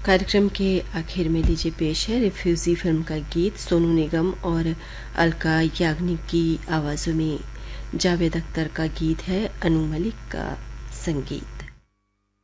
कार्यक्रम के आखिर में लीजिए पेश है रिफ्यूजी फिल्म का गीत सोनू निगम और अलका याग्निक की आवाज़ों में। जावेद अख्तर का गीत है, अनु मलिक का संगीत।